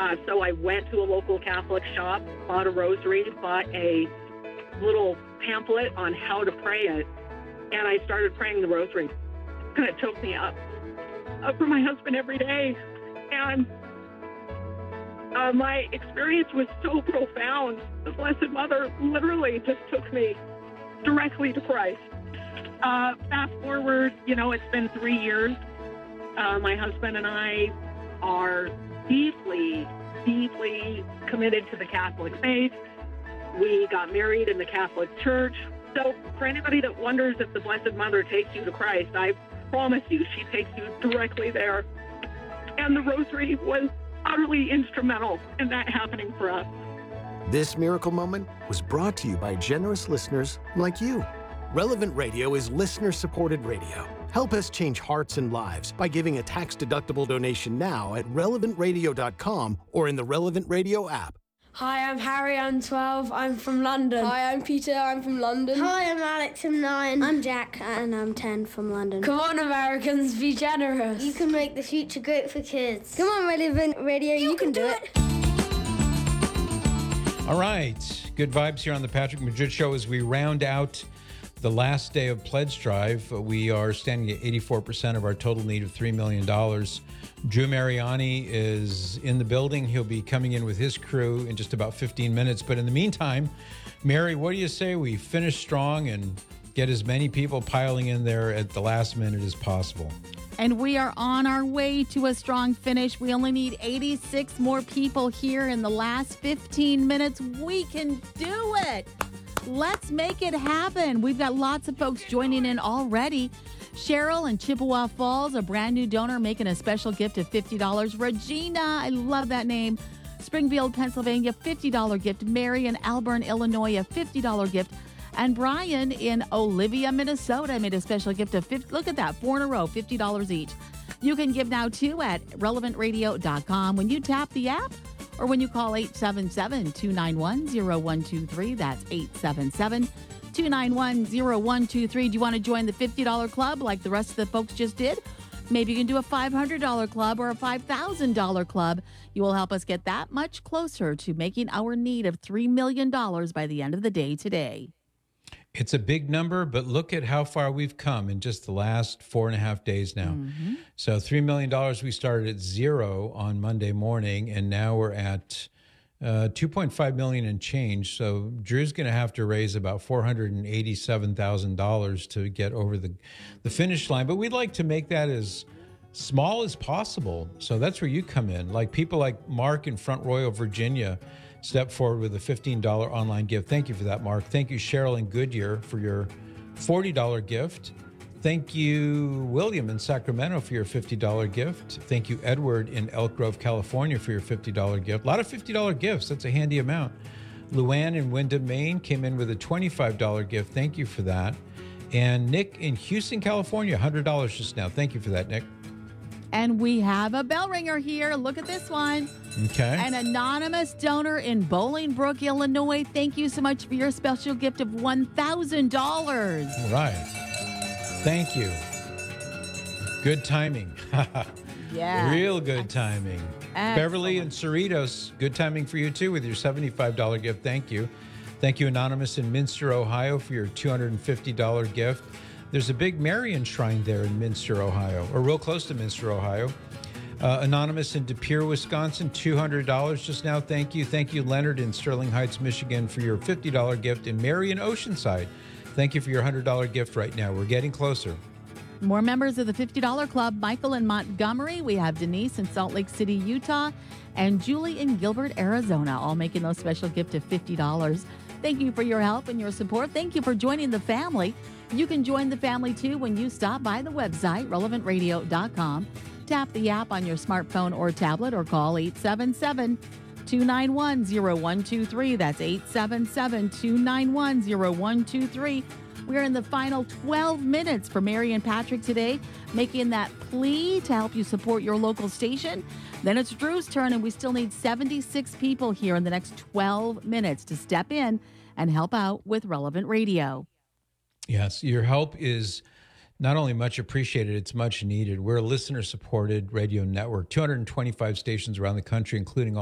So I went to a local Catholic shop, bought a rosary, bought a little pamphlet on how to pray it, and I started praying the rosary. And it took me up for my husband every day. And my experience was so profound. The Blessed Mother literally just took me directly to Christ. Fast forward, it's been 3 years. My husband and I are deeply, deeply committed to the Catholic faith. We got married in the Catholic Church. So for anybody that wonders if the Blessed Mother takes you to Christ, I promise you she takes you directly there. And the rosary was utterly instrumental in that happening for us. This miracle moment was brought to you by generous listeners like you. Relevant Radio is listener-supported radio. Help us change hearts and lives by giving a tax-deductible donation now at relevantradio.com or in the Relevant Radio app. Hi, I'm Harry, I'm 12, I'm from London. Hi, I'm Peter, I'm from London. Hi, I'm Alex, I'm 9. I'm Jack, and I'm 10 from London. Come on, Americans, be generous. You can make the future great for kids. Come on, Relevant Radio, you can do it. All right, good vibes here on the Patrick Madrid Show as we round out the last day of Pledge Drive. We are standing at 84% of our total need of $3 million. Drew Mariani is in the building. He'll be coming in with his crew in just about 15 minutes. But in the meantime, Mary, what do you say we finish strong and get as many people piling in there at the last minute as possible? And we are on our way to a strong finish. We only need 86 more people here in the last 15 minutes. We can do it. Let's make it happen. We've got lots of folks joining in already. Cheryl in Chippewa Falls, a brand new donor, making a special gift of $50. Regina, I love that name. Springfield, Pennsylvania, $50 gift. Mary in Alburn, Illinois, a $50 gift. And Brian in Olivia, Minnesota, made a special gift of $50. Look at that, 4 in a row, $50 each. You can give now, too, at relevantradio.com. When you tap the app, or when you call 877-291-0123. That's 877-291-0123. Do you want to join the $50 club like the rest of the folks just did? Maybe you can do a $500 club or a $5,000 club. You will help us get that much closer to making our need of $3 million by the end of the day today. It's a big number, but look at how far we've come in just the last 4.5 days now. Mm-hmm. So $3 million, we started at 0 on Monday morning, and now we're at $2.5 million and change. So Drew's going to have to raise about $487,000 to get over the finish line. But we'd like to make that as small as possible. So that's where you come in. Like people like Mark in Front Royal, Virginia, step forward with a $15 online gift. Thank you for that, Mark. Thank you, Cheryl in Goodyear, for your $40 gift. Thank you, William in Sacramento, for your $50 gift. Thank you, Edward in Elk Grove, California, for your $50 gift. A lot of $50 gifts. That's a handy amount. Luann in Wyndham, Maine, came in with a $25 gift. Thank you for that. And Nick in Houston, California, $100 just now. Thank you for that, Nick. And we have a bell ringer here. Look at this one. Okay. An anonymous donor in Bolingbrook, Illinois. Thank you so much for your special gift of $1,000. All right. Thank you. Good timing. Yeah. Real good timing. Excellent. Beverly and Cerritos, good timing for you too with your $75 gift. Thank you. Thank you, Anonymous in Minster, Ohio, for your $250 gift. There's a big Marian shrine there in Minster, Ohio, or real close to Minster, Ohio. Anonymous in De Pere, Wisconsin, $200 just now. Thank you. Thank you, Leonard in Sterling Heights, Michigan, for your $50 gift. And Mary in Oceanside, thank you for your $100 gift right now. We're getting closer. More members of the $50 Club. Michael in Montgomery. We have Denise in Salt Lake City, Utah, and Julie in Gilbert, Arizona, all making those special gift of $50. Thank you for your help and your support. Thank you for joining the family. You can join the family, too, when you stop by the website, relevantradio.com. Tap the app on your smartphone or tablet or call 877-291-0123. That's 877-291-0123. We're in the final 12 minutes for Mary and Patrick today, making that plea to help you support your local station. Then it's Drew's turn, and we still need 76 people here in the next 12 minutes to step in and help out with Relevant Radio. Yes, your help is not only much appreciated, it's much needed. We're a listener-supported radio network, 225 stations around the country, including all